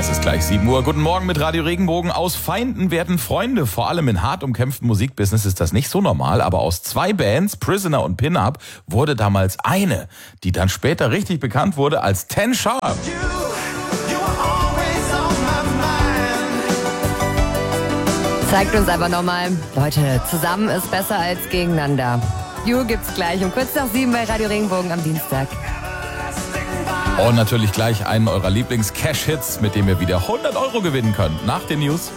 Es ist gleich 7 Uhr. Guten Morgen mit Radio Regenbogen. Aus Feinden werden Freunde. Vor allem in hart umkämpften Musikbusiness ist das nicht so normal. Aber aus 2 Bands, Prisoner und Pin-Up, wurde damals eine, die dann später richtig bekannt wurde als 10 Sharp. Zeigt uns aber nochmal, Leute, zusammen ist besser als gegeneinander. You gibt's gleich um kurz nach 7 bei Radio Regenbogen am Dienstag. Und natürlich gleich einen eurer Lieblings-Cash-Hits, mit dem ihr wieder 100 € gewinnen könnt. Nach den News.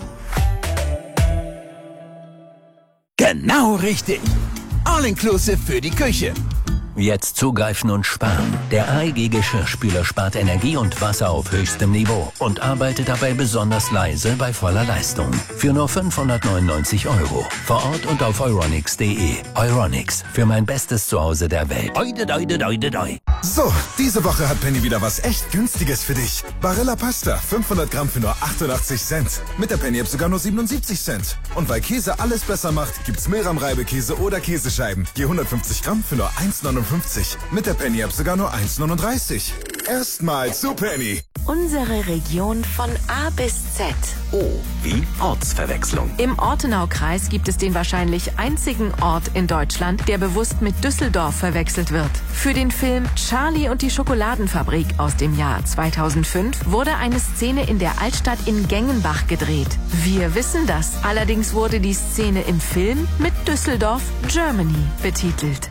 Genau richtig. All-inclusive für die Küche. Jetzt zugreifen und sparen. Der AEG Geschirrspüler spart Energie und Wasser auf höchstem Niveau und arbeitet dabei besonders leise bei voller Leistung. Für nur 599 €. Vor Ort und auf euronics.de. Euronics, für mein bestes Zuhause der Welt. So, diese Woche hat Penny wieder was echt Günstiges für dich. Barilla Pasta, 500 Gramm für nur 88 Cent. Mit der Penny-App sogar nur 77 Cent. Und weil Käse alles besser macht, gibt's Milram-Reibekäse oder Käsescheiben. Je 150 Gramm für nur 1,59. Mit der Penny-App sogar nur 1,39. Erstmal zu Penny. Unsere Region von A bis Z. O wie Ortsverwechslung. Im Ortenau-Kreis gibt es den wahrscheinlich einzigen Ort in Deutschland, der bewusst mit Düsseldorf verwechselt wird. Für den Film Charlie und die Schokoladenfabrik aus dem Jahr 2005 wurde eine Szene in der Altstadt in Gengenbach gedreht. Wir wissen das. Allerdings wurde die Szene im Film mit Düsseldorf Germany betitelt.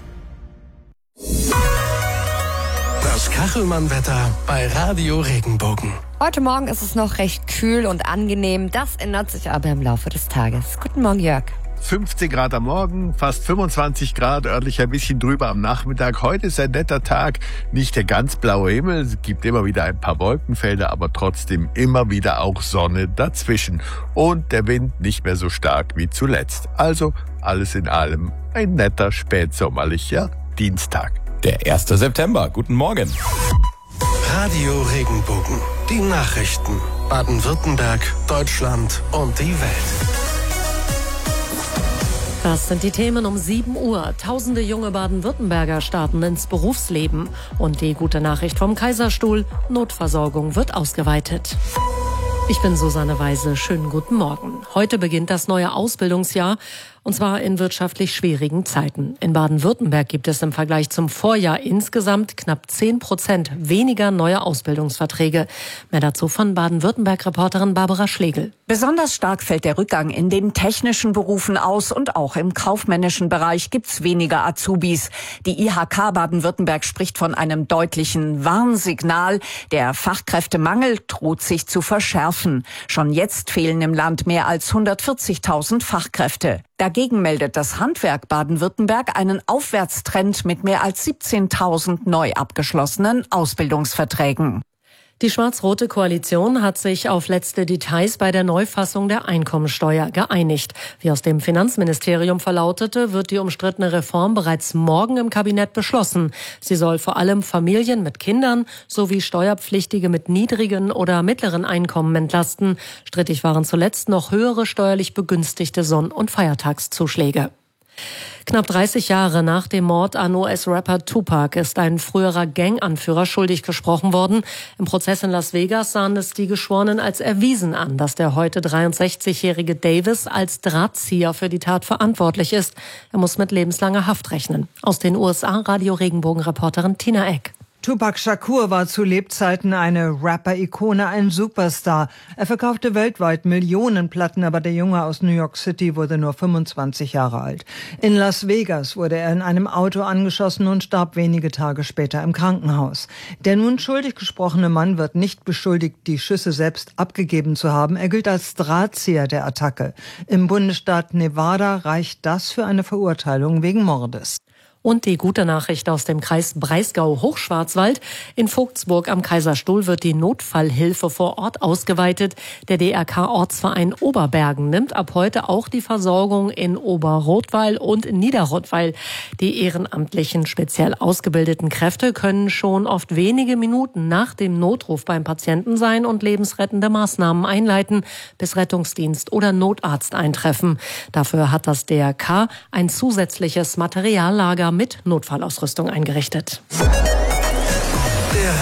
Das Kachelmann-Wetter bei Radio Regenbogen. Heute Morgen ist es noch recht kühl und angenehm. Das ändert sich aber im Laufe des Tages. Guten Morgen, Jörg. 15 Grad am Morgen, fast 25 Grad, örtlich ein bisschen drüber am Nachmittag. Heute ist ein netter Tag, nicht der ganz blaue Himmel, es gibt immer wieder ein paar Wolkenfelder, aber trotzdem immer wieder auch Sonne dazwischen. Und der Wind nicht mehr so stark wie zuletzt. Also alles in allem ein netter spätsommerlicher Dienstag. Der 1. September. Guten Morgen. Radio Regenbogen. Die Nachrichten. Baden-Württemberg, Deutschland und die Welt. Das sind die Themen um 7 Uhr. Tausende junge Baden-Württemberger starten ins Berufsleben. Und die gute Nachricht vom Kaiserstuhl: Notversorgung wird ausgeweitet. Ich bin Susanne Weise. Schönen guten Morgen. Heute beginnt das neue Ausbildungsjahr, und zwar in wirtschaftlich schwierigen Zeiten. In Baden-Württemberg gibt es im Vergleich zum Vorjahr insgesamt knapp 10% weniger neue Ausbildungsverträge. Mehr dazu von Baden-Württemberg-Reporterin Barbara Schlegel. Besonders stark fällt der Rückgang in den technischen Berufen aus und auch im kaufmännischen Bereich gibt's weniger Azubis. Die IHK Baden-Württemberg spricht von einem deutlichen Warnsignal. Der Fachkräftemangel droht sich zu verschärfen. Schon jetzt fehlen im Land mehr als 140.000 Fachkräfte. Dagegen meldet das Handwerk Baden-Württemberg einen Aufwärtstrend mit mehr als 17.000 neu abgeschlossenen Ausbildungsverträgen. Die schwarz-rote Koalition hat sich auf letzte Details bei der Neufassung der Einkommensteuer geeinigt. Wie aus dem Finanzministerium verlautete, wird die umstrittene Reform bereits morgen im Kabinett beschlossen. Sie soll vor allem Familien mit Kindern sowie Steuerpflichtige mit niedrigen oder mittleren Einkommen entlasten. Strittig waren zuletzt noch höhere steuerlich begünstigte Sonn- und Feiertagszuschläge. Knapp 30 Jahre nach dem Mord an US-Rapper Tupac ist ein früherer Ganganführer schuldig gesprochen worden. Im Prozess in Las Vegas sahen es die Geschworenen als erwiesen an, dass der heute 63-jährige Davis als Drahtzieher für die Tat verantwortlich ist. Er muss mit lebenslanger Haft rechnen. Aus den USA Radio Regenbogen-Reporterin Tina Eck. Tupac Shakur war zu Lebzeiten eine Rapper-Ikone, ein Superstar. Er verkaufte weltweit Millionen Platten, aber der Junge aus New York City wurde nur 25 Jahre alt. In Las Vegas wurde er in einem Auto angeschossen und starb wenige Tage später im Krankenhaus. Der nun schuldig gesprochene Mann wird nicht beschuldigt, die Schüsse selbst abgegeben zu haben. Er gilt als Drahtzieher der Attacke. Im Bundesstaat Nevada reicht das für eine Verurteilung wegen Mordes. Und die gute Nachricht aus dem Kreis Breisgau-Hochschwarzwald. In Vogtsburg am Kaiserstuhl wird die Notfallhilfe vor Ort ausgeweitet. Der DRK-Ortsverein Oberbergen nimmt ab heute auch die Versorgung in Oberrothweil und Niederrothweil. Die ehrenamtlichen, speziell ausgebildeten Kräfte können schon oft wenige Minuten nach dem Notruf beim Patienten sein und lebensrettende Maßnahmen einleiten, bis Rettungsdienst oder Notarzt eintreffen. Dafür hat das DRK ein zusätzliches Materiallager mit Notfallausrüstung eingerichtet. Der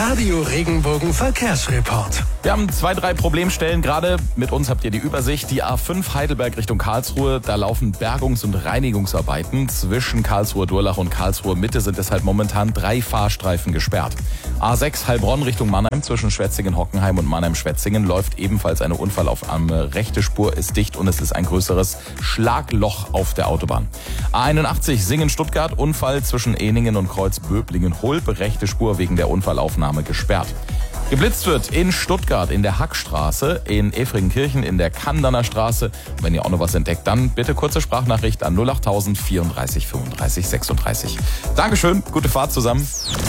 Radio Regenbogen Verkehrsreport. Wir haben 2, 3 Problemstellen gerade. Mit uns habt ihr die Übersicht. Die A5 Heidelberg Richtung Karlsruhe. Da laufen Bergungs- und Reinigungsarbeiten. Zwischen Karlsruhe-Durlach und Karlsruhe-Mitte sind deshalb momentan 3 Fahrstreifen gesperrt. A6 Heilbronn Richtung Mannheim. Zwischen Schwetzingen-Hockenheim und Mannheim-Schwetzingen läuft ebenfalls eine Unfallaufnahme. Rechte Spur ist dicht und es ist ein größeres Schlagloch auf der Autobahn. A81 Singen-Stuttgart. Unfall zwischen Ehningen und Kreuzböblingen-Hulb. Rechte Spur wegen der Unfallaufnahme gesperrt. Geblitzt wird in Stuttgart in der Hackstraße, in Efringenkirchen in der Kandaner Straße. Und wenn ihr auch noch was entdeckt, dann bitte kurze Sprachnachricht an 08000 34 35 36. Dankeschön, gute Fahrt zusammen.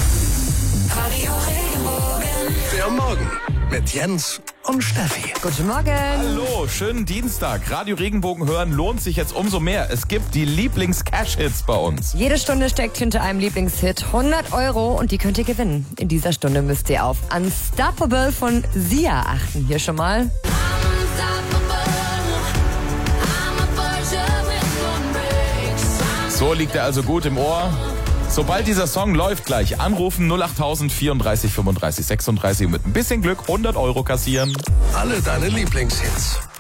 Der Morgen mit Jens und Steffi. Guten Morgen. Hallo, schönen Dienstag. Radio Regenbogen hören lohnt sich jetzt umso mehr. Es gibt die Lieblings-Cash-Hits bei uns. Jede Stunde steckt hinter einem Lieblingshit 100 € und die könnt ihr gewinnen. In dieser Stunde müsst ihr auf Unstoppable von Sia achten. Hier schon mal. So liegt er also gut im Ohr. Sobald dieser Song läuft, gleich anrufen 08000 34 35 36 und mit ein bisschen Glück 100 € kassieren. Alle deine Lieblingshits.